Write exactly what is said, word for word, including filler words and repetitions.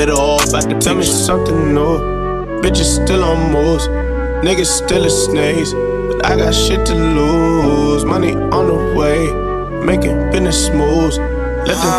it all back to Tell me something new. Bitches still on moves, niggas still a snakes, but I got shit to lose. Money on the way, making business moves. Let the